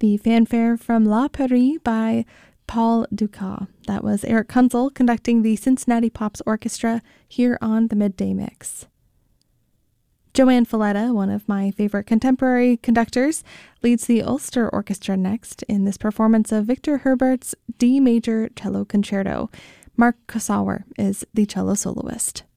the fanfare from La Prairie by Paul Dukas. That was Eric Kunzel conducting the Cincinnati Pops Orchestra here on the Midday Mix. Joanne Falletta, one of my favorite contemporary conductors, leads the Ulster Orchestra next in this performance of Victor Herbert's D major cello concerto. Mark Kosawer is the cello soloist.